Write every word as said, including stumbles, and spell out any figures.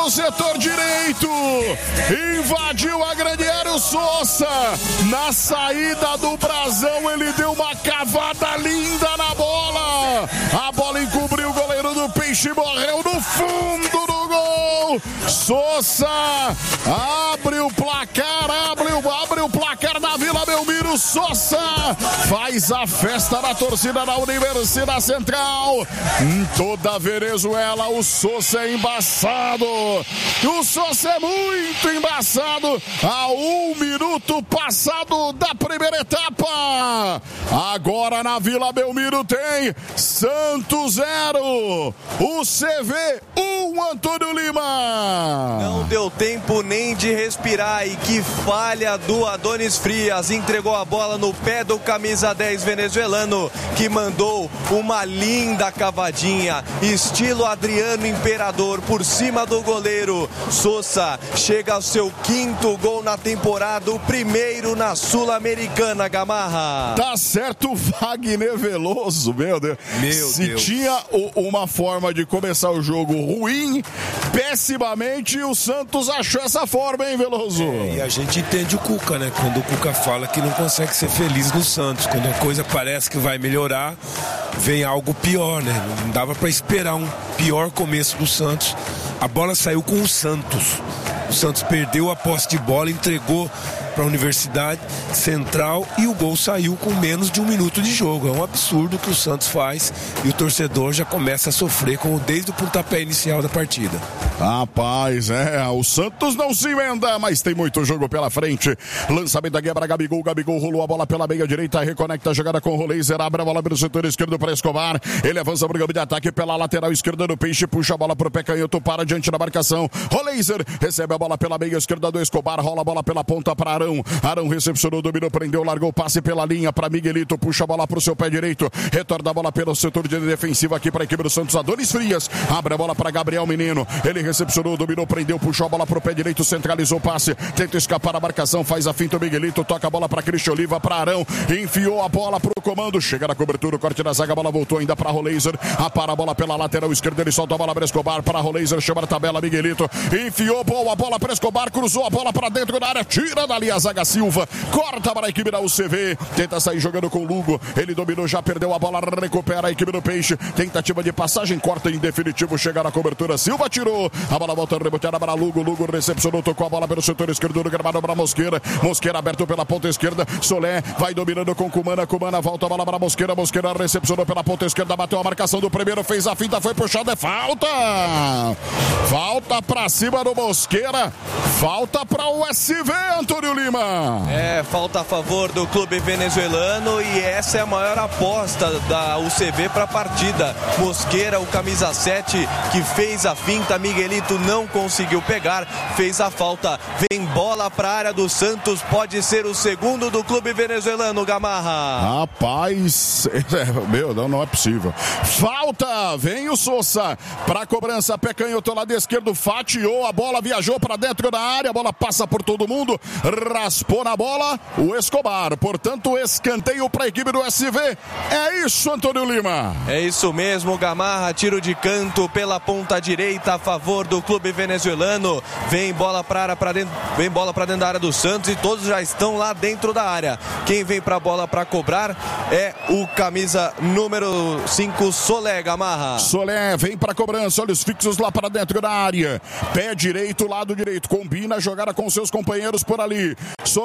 no setor direito, invadiu a grande área o Sousa, na saída do brasão ele deu uma cavada linda na bola, a bola encobriu o goleiro do Peixe, morreu no fundo do gol. Sousa abre o placar, abre o, abre o placar da Vila Belmiro. Sousa faz a festa da torcida da Universidade Central. Em toda a Venezuela o Sousa é embaçado, o Sousa é muito embaçado. A um minuto passado da primeira etapa, agora na Vila Belmiro tem Santos zero, o C V um, Antônio Lima. Não deu tempo nem de respirar e que falha do Adonis Frias, entregou a bola no pé do camisa dez venezuelano, que mandou uma linda cavadinha, estilo Adriano Imperador, por cima do goleiro. Sousa chega ao seu quinto gol na temporada, o primeiro na Sul-Americana, Gamarra. Tá certo, Wagner Veloso, meu Deus. Meu Se Deus. tinha o, uma forma de começar o jogo ruim, pessimamente, o Santos achou essa forma, hein, Veloso? É, e a gente entende o Cuca, né? Quando o Cuca fala que não consegue ser feliz no Santos, quando a coisa parece que vai melhorar, vem algo pior, né? Não dava pra esperar um pior começo do Santos. A bola saiu com o Santos. O Santos perdeu a posse de bola, entregou para a Universidade Central e o gol saiu com menos de um minuto de jogo. É um absurdo que o Santos faz e o torcedor já começa a sofrer com, desde o pontapé inicial da partida. Rapaz, é, o Santos não se emenda, mas tem muito jogo pela frente. Lançamento da quebra, Gabigol, Gabigol rolou a bola pela meia direita, reconecta a jogada com o Roleiser, abre a bola pelo setor esquerdo para Escobar, ele avança para o campo de ataque pela lateral esquerda do Peixe, puxa a bola pro pé canhoto, para diante da marcação, Roleiser recebe a bola pela meia esquerda do Escobar, rola a bola pela ponta para Arão, Arão recepcionou, dominou, prendeu, largou o passe pela linha para Miguelito, puxa a bola pro seu pé direito, retorna a bola pelo setor de defensivo aqui para a equipe do Santos, Adonis Frias, abre a bola para Gabriel Menino, ele recepcionou, dominou, prendeu, puxou a bola pro pé direito, centralizou o passe, tenta escapar a marcação, faz a finta o Miguelito, toca a bola para Cristian Oliva, para Arão, enfiou a bola pro comando, chega na cobertura, o corte da zaga, a bola voltou ainda para Roleiser, apara a bola pela lateral esquerda, ele solta a bola para Escobar, para Roleiser, chama a tabela, Miguelito, enfiou boa bola para Escobar, cruzou a bola para dentro da área, tira dali a zaga Silva, corta para a equipe da U C V, tenta sair jogando com o Lugo, ele dominou, já perdeu a bola, recupera a equipe do Peixe, tentativa de passagem, corta em definitivo, chega na cobertura, Silva tirou, a bola volta reboteada para Lugo, Lugo recepcionou, tocou a bola pelo setor esquerdo do gramado para Mosqueira, Mosqueira aberto pela ponta esquerda, Solé vai dominando com Cumana, Cumana volta a bola para Mosqueira, Mosqueira recepcionou pela ponta esquerda, bateu a marcação do primeiro, fez a finta, foi puxada, é falta, falta pra cima do Mosqueira, falta pra U S V, Antônio Lima. É, falta a favor do clube venezuelano e essa é a maior aposta da U C V para a partida. Mosqueira, o camisa sete, que fez a finta, Miguelito não conseguiu pegar, fez a falta, vem bola para a área do Santos, pode ser o segundo do clube venezuelano, Gamarra. Rapaz, meu, não, não é possível. Falta, vem o Sousa para cobrança, pé canhoto lado esquerdo, fatiou a bola, viajou para dentro da área, a bola passa por todo mundo, raspou na bola o Escobar, portanto escanteio para a equipe do S V. É isso, Antônio Lima. É isso mesmo, Gamarra, tiro de canto pela ponta direita a favor do clube venezuelano, vem bola para área para dentro, vem bola para dentro da área do Santos e todos já estão lá dentro da área. Quem vem para a bola para cobrar é o camisa número cinco, Solé, Gamarra. Solé vem para cobrança, olhos fixos lá para dentro da área, pé direito, lado direito, combina a jogada com seus companheiros por ali,